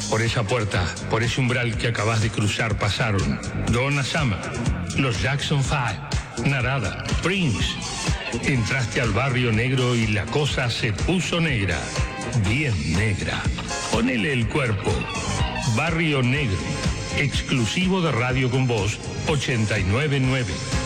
Por esa puerta, por ese umbral que acabas de cruzar pasaron Donna Summer, los Jackson 5, Narada, Prince. Entraste al barrio negro y la cosa se puso negra, bien negra. Ponele el cuerpo. Barrio Negro, exclusivo de Radio con Voz 899.